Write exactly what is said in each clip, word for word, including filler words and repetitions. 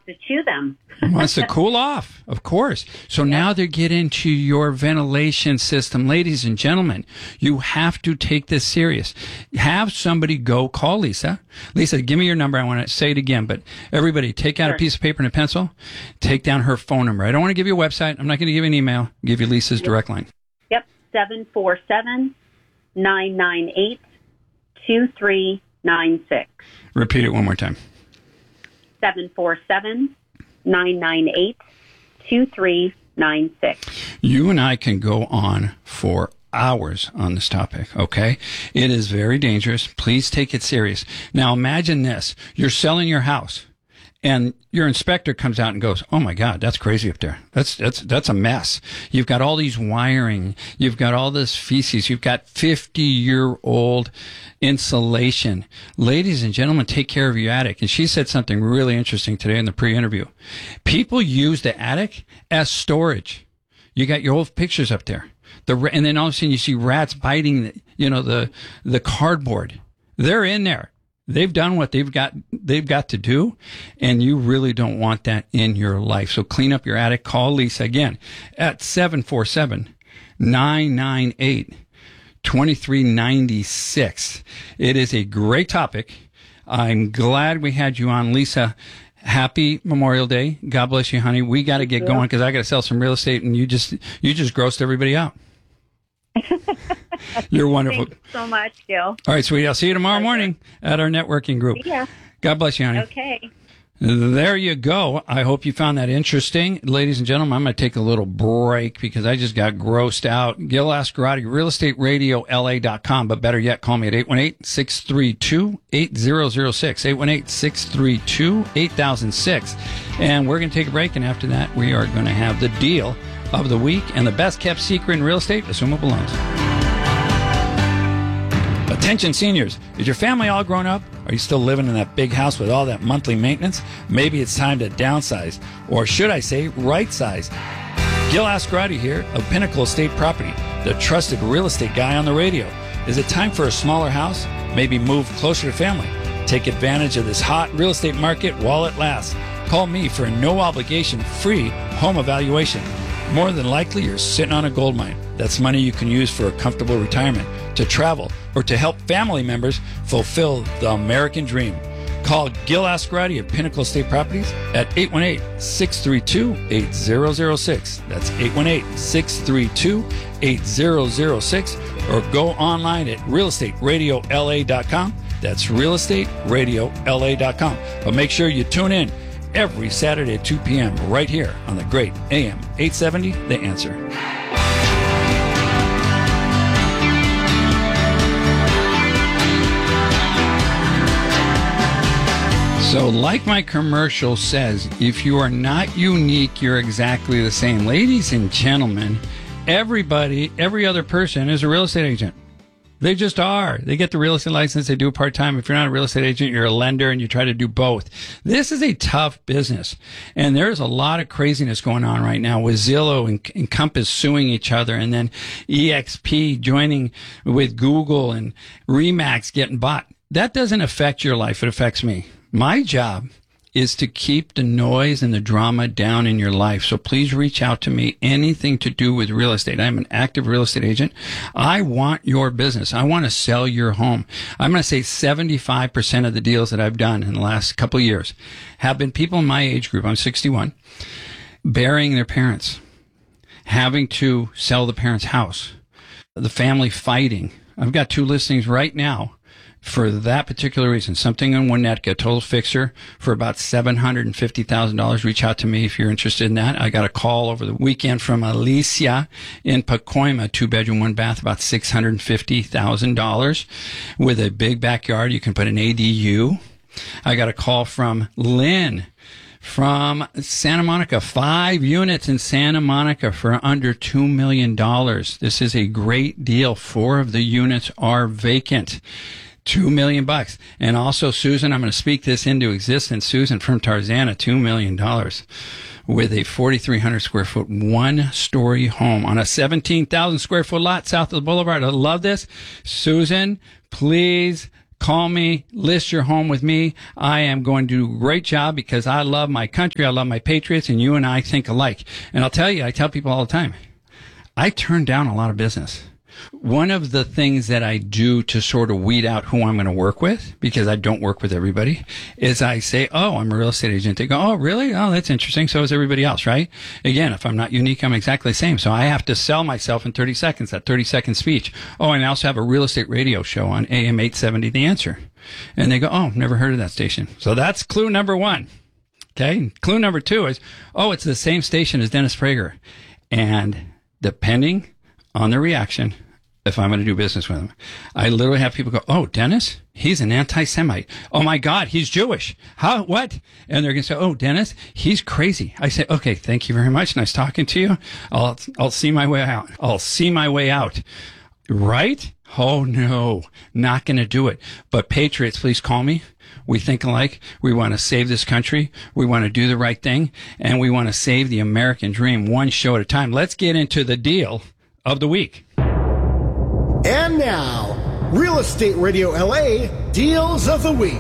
to chew them. Wants to cool off, of course. So now they get into your ventilation system. Ladies and gentlemen, you have to take this serious. Have somebody go call Lisa. Lisa, give me your number. I want to say it again, but everybody take out Sure. a piece of paper and a pencil. Take down her phone number. I don't want to give you a website. I'm not going to give you an email. I'll give you Lisa's direct line. Yep, seven four seven, nine nine eight, two three nine six. Repeat it one more time. seven four seven, nine nine eight, two three nine six. You and I can go on for hours on this topic, okay? It is very dangerous. Please take it serious. Now imagine this. You're selling your house and your inspector comes out and goes, "Oh my God, that's crazy up there. That's, that's, that's a mess. You've got all these wiring. You've got all this feces. You've got fifty year old insulation. Ladies and gentlemen, take care of your attic." And she said something really interesting today in the pre-interview. People use the attic as storage. You got your old pictures up there. The, and then all of a sudden you see rats biting, the, you know, the, the cardboard. They're in there. They've done what they've got, they've got to do, and you really don't want that in your life. So clean up your attic. Call Lisa again at seven four seven, nine nine eight, two three nine six. It is a great topic. I'm glad we had you on, Lisa. Happy Memorial Day. God bless you, honey. We got to get going because I got to sell some real estate, and you just, you just grossed everybody out. You're wonderful. Thanks so much, Gil. All right, sweetie. I'll see you tomorrow morning at our networking group. Yeah. God bless you, honey. Okay. There you go. I hope you found that interesting. Ladies and gentlemen, I'm going to take a little break because I just got grossed out. Gil Ascarati, real estate radio L A dot com, but better yet, call me at eight one eight, six three two, eight zero zero six, eight one eight, six three two, eight thousand six. And we're going to take a break, and after that, we are going to have the deal of the week and the best kept secret in real estate, assumable loans. Attention seniors, is your family all grown up? Are you still living in that big house with all that monthly maintenance? Maybe it's time to downsize, or should I say right size. Gil Ascarati here of Pinnacle Estate Property, the trusted real estate guy on the radio. Is it time for a smaller house? Maybe move closer to family. Take advantage of this hot real estate market while it lasts. Call me for a no obligation free home evaluation. More than likely, you're sitting on a gold mine. That's money you can use for a comfortable retirement, to travel, or to help family members fulfill the American dream. Call Gil Ascarati of Pinnacle Estate Properties at eight one eight, six three two, eight zero zero six. That's eight one eight, six three two, eight zero zero six. Or go online at real estate radio L A dot com. That's real estate radio L A dot com. But make sure you tune in every Saturday at two p.m. right here on the great A M eight seventy, The Answer. So like my commercial says, if you are not unique, you're exactly the same. Ladies and gentlemen, everybody, every other person is a real estate agent. They just are. They get the real estate license. They do it part-time. If you're not a real estate agent, you're a lender, and you try to do both. This is a tough business. And there's a lot of craziness going on right now with Zillow and Encompass suing each other, and then E X P joining with Google, and RE/MAX getting bought. That doesn't affect your life. It affects me. My job is to keep the noise and the drama down in your life. So please reach out to me. Anything to do with real estate. I'm an active real estate agent. I want your business. I want to sell your home. I'm going to say seventy-five percent of the deals that I've done in the last couple of years have been people in my age group. I'm sixty-one, burying their parents, having to sell the parents' house, the family fighting. I've got two listings right now for that particular reason. Something in Winnetka, total fixer for about seven hundred fifty thousand dollars. Reach out to me if you're interested in that. I got a call over the weekend from Alicia in Pacoima, two bedroom, one bath, about six hundred fifty thousand dollars with a big backyard. You can put an A D U. I got a call from Lynn from Santa Monica, five units in Santa Monica for under two million dollars. This is a great deal. Four of the units are vacant. Two million bucks. And also, Susan, I'm going to speak this into existence. Susan from Tarzana, two million dollars with a forty-three hundred square foot, one story home on a seventeen thousand square foot lot south of the boulevard. I love this. Susan, please Call me, list your home with me. I am going to do a great job because I love my country. I love my patriots, and you and I think alike. And I'll tell you, I tell people all the time, I turn down a lot of business. One of the things that I do to sort of weed out who I'm going to work with, because I don't work with everybody, is I say, oh, I'm a real estate agent. They go, oh, really? Oh, that's interesting. So is everybody else, right? Again, if I'm not unique, I'm exactly the same. So I have to sell myself in thirty seconds, that thirty second speech. Oh, and I also have a real estate radio show on A M eight seventy, The Answer. And they go, oh, never heard of that station. So that's clue number one. Okay. Clue number two is, oh, it's the same station as Dennis Prager. And depending on the reaction, if I'm going to do business with him, I literally have people go, oh, Dennis, he's an anti-Semite. Oh my God, he's Jewish. How, what? And they're going to say, oh, Dennis, he's crazy. I say, okay, thank you very much. Nice talking to you. I'll, I'll see my way out. I'll see my way out. Right? Oh no, not going to do it. But patriots, please call me. We think alike. We want to save this country. We want to do the right thing. And we want to save the American dream one show at a time. Let's get into the deal of the week. And now, Real Estate Radio L A Deals of the Week.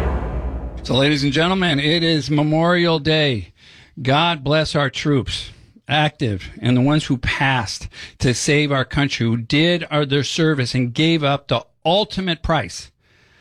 So, ladies and gentlemen, it is Memorial Day. God bless our troops, active, and the ones who passed to save our country, who did our, their service and gave up the ultimate price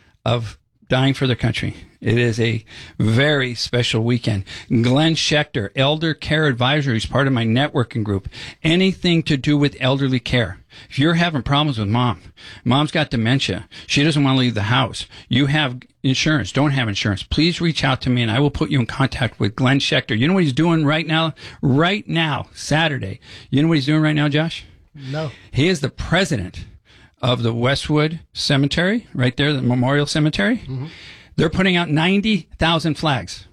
of dying for their country. It is a very special weekend. Glenn Schechter, Elder Care Advisor, is part of my networking group. Anything to do with elderly care. If you're having problems with mom, mom's got dementia, she doesn't want to leave the house, you have insurance, don't have insurance, please reach out to me and I will put you in contact with Glenn Schechter. You know what he's doing right now? Right now, Saturday. You know what he's doing right now, Josh? No. He is the president of the Westwood Cemetery, right there, the Memorial Cemetery. Mm-hmm. They're putting out ninety thousand flags.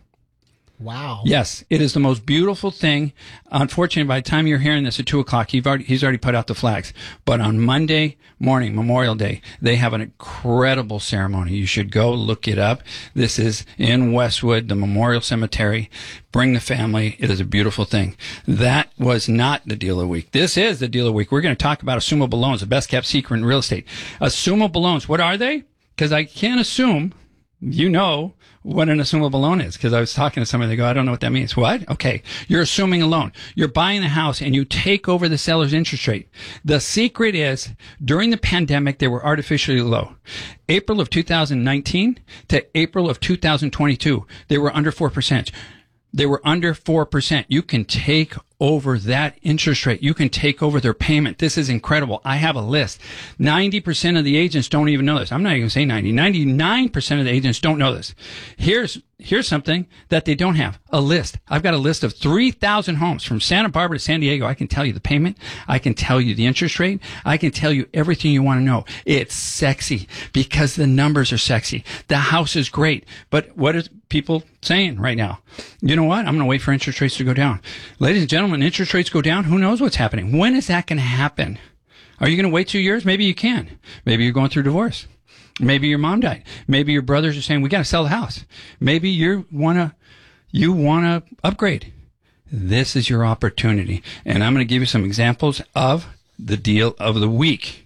Wow. Yes, it is the most beautiful thing. Unfortunately, by the time you're hearing this at two o'clock, he's already, he's already put out the flags. But on Monday morning, Memorial Day, they have an incredible ceremony. You should go look it up. This is in Westwood, the Memorial Cemetery. Bring the family. It is a beautiful thing. That was not the deal of the week. This is the deal of the week. We're going to talk about assumable loans, the best kept secret in real estate. Assumable loans, what are they? Because I can't assume you know what an assumable loan is, because I was talking to somebody, they go, I don't know what that means. What? Okay. You're assuming a loan. You're buying the house and you take over the seller's interest rate. The secret is during the pandemic, they were artificially low. April of two thousand nineteen to April of two thousand twenty-two, they were under four percent. They were under four percent. You can take over that interest rate. You can take over their payment. This is incredible. I have a list. ninety percent of the agents don't even know this. I'm not even going to say ninety. ninety-nine percent of the agents don't know this. Here's, here's something that they don't have. A list. I've got a list of three thousand homes from Santa Barbara to San Diego. I can tell you the payment. I can tell you the interest rate. I can tell you everything you want to know. It's sexy because the numbers are sexy. The house is great. But what are people saying right now? You know what? I'm going to wait for interest rates to go down. Ladies and gentlemen, when interest rates go down, who knows what's happening? When is that going to happen? Are you going to wait two years? Maybe you can. Maybe you're going through divorce. Maybe your mom died. Maybe your brothers are saying, we got to sell the house. Maybe you want to, you want to upgrade. This is your opportunity. And I'm going to give you some examples of the deal of the week.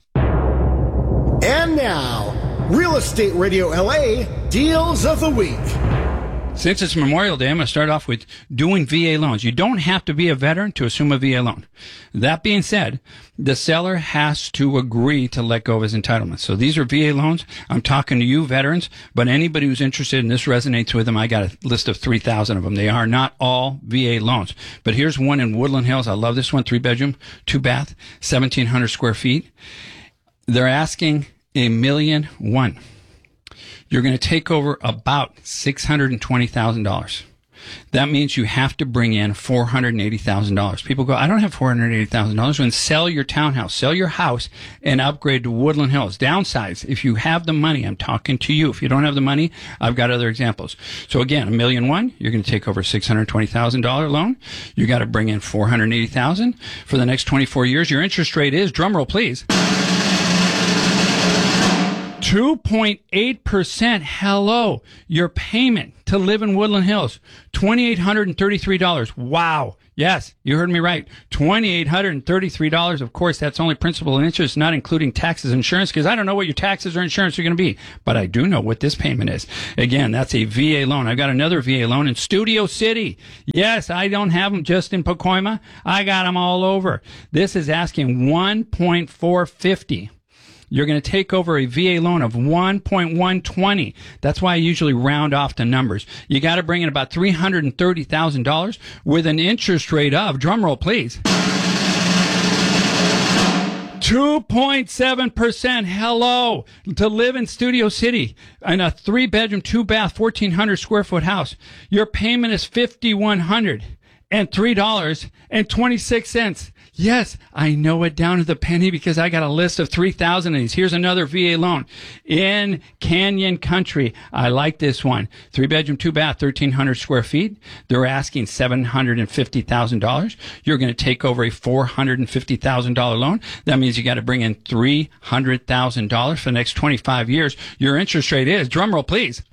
And now, Real Estate Radio L A Deals of the Week. Since it's Memorial Day, I'm going to start off with doing V A loans. You don't have to be a veteran to assume a V A loan. That being said, the seller has to agree to let go of his entitlements. So these are V A loans. I'm talking to you veterans, but anybody who's interested in this resonates with them. I got a list of three thousand of them. They are not all V A loans. But here's one in Woodland Hills. I love this one. Three bedroom, two bath, seventeen hundred square feet. They're asking a million one. You're going to take over about six hundred twenty thousand dollars. That means you have to bring in four hundred eighty thousand dollars. People go, I don't have four hundred eighty thousand dollars. Then sell your townhouse, sell your house, and upgrade to Woodland Hills. Downsize. If you have the money, I'm talking to you. If you don't have the money, I've got other examples. So again, a million one, you're going to take over a six hundred twenty thousand dollars loan. You got to bring in four hundred eighty thousand dollars for the next twenty-four years. Your interest rate is, drumroll please, two point eight percent. Hello. Your payment to live in Woodland Hills, two thousand eight hundred thirty-three dollars. Wow. Yes, you heard me right. two thousand eight hundred thirty-three dollars. Of course, that's only principal and interest, not including taxes and insurance, because I don't know what your taxes or insurance are going to be. But I do know what this payment is. Again, that's a V A loan. I've got another V A loan in Studio City. Yes, I don't have them just in Pacoima. I got them all over. This is asking one point four five zero. You're going to take over a V A loan of one point one two zero. That's why I usually round off the numbers. You got to bring in about three hundred thirty thousand dollars with an interest rate of, drumroll please, two point seven percent. Hello. To live in Studio City in a three bedroom, two bath, fourteen hundred square foot house. Your payment is five thousand one hundred three dollars and twenty-six cents. Yes, I know it down to the penny because I got a list of three thousand of these. Here's another V A loan in Canyon Country. I like this one. Three bedroom, two bath, thirteen hundred square feet. They're asking seven hundred fifty thousand dollars. You're going to take over a four hundred fifty thousand dollars loan. That means you got to bring in three hundred thousand dollars for the next twenty-five years. Your interest rate is, drumroll please,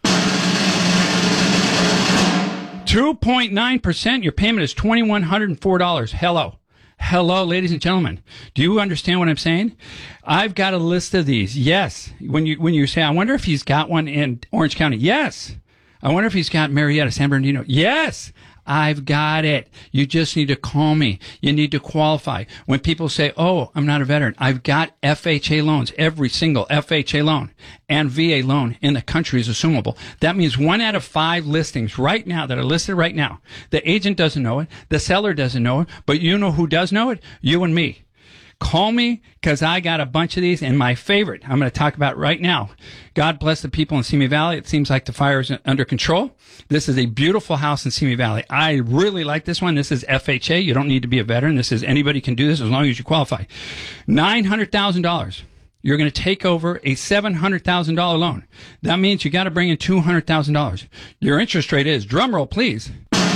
two point nine percent. Your payment is two thousand one hundred four dollars. Hello. Hello, ladies and gentlemen. Do you understand what I'm saying? I've got a list of these. Yes. When you when you say, I wonder if he's got one in Orange County. Yes. I wonder if he's got Marietta, San Bernardino. Yes. I've got it. You just need to call me. You need to qualify. When people say, oh, I'm not a veteran, I've got F H A loans. Every single F H A loan and V A loan in the country is assumable. That means one out of five listings right now that are listed right now. The agent doesn't know it. The seller doesn't know it. But you know who does know it? You and me. Call me because I got a bunch of these. And my favorite, I'm going to talk about right now. God bless the people in Simi Valley. It seems like the fire is under control. This is a beautiful house in Simi Valley. I really like this one. This is F H A. You don't need to be a veteran. This is anybody can do this as long as you qualify. nine hundred thousand dollars. You're going to take over a seven hundred thousand dollars loan. That means you got to bring in two hundred thousand dollars. Your interest rate is, drumroll please,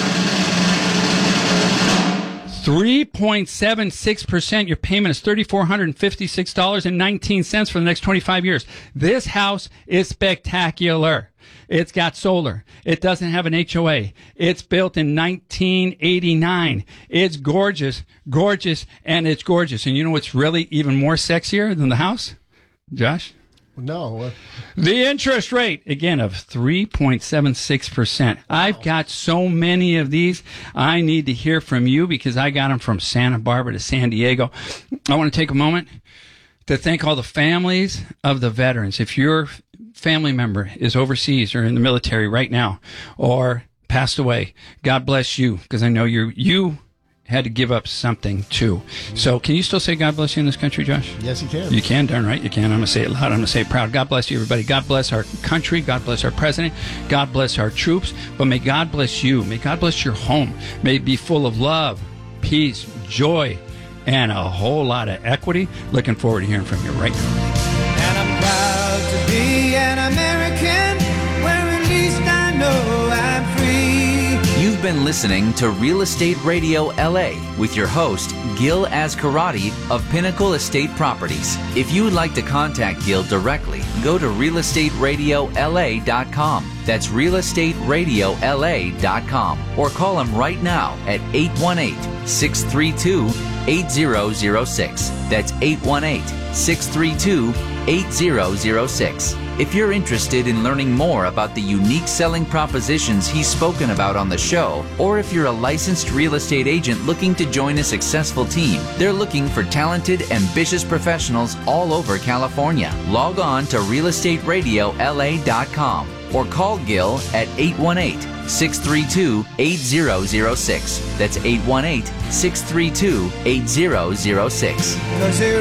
three point seven six percent. Your payment is three thousand four hundred fifty-six dollars and nineteen cents for the next twenty-five years. This house is spectacular. It's got solar. It doesn't have an H O A. It's built in nineteen eighty-nine. It's gorgeous, gorgeous, and it's gorgeous. And you know what's really even more sexier than the house? Josh? No. The interest rate, again, of three point seven six percent. Wow. I've got so many of these. I need to hear from you because I got them from Santa Barbara to San Diego. I want to take a moment to thank all the families of the veterans. If your family member is overseas or in the military right now or passed away, God bless you, because I know you you had to give up something too. So can you still say God bless you in this country, Josh? Yes, you can. You can, darn right you can. I'm going to say it loud. I'm going to say it proud. God bless you, everybody. God bless our country. God bless our president. God bless our troops. But may God bless you. May God bless your home. May it be full of love, peace, joy, and a whole lot of equity. Looking forward to hearing from you right now. And I'm proud to be an American, where at least I know I'm free. You've been listening to Real Estate Radio L A with your host, Gil Azcarate of Pinnacle Estate Properties. If you would like to contact Gil directly, go to real estate radio L A dot com. That's real estate radio L A dot com. Or call him right now at eight one eight, six three two, eight zero zero six. That's eight one eight, six three two, eight zero zero six. If you're interested in learning more about the unique selling propositions he's spoken about on the show, or if you're a licensed real estate agent looking to join a successful team, they're looking for talented, ambitious professionals all over California. Log on to real estate radio L A dot com or call Gil at eight one eight, six three two, eight zero zero six. That's eight one eight, six three two, eight zero zero six.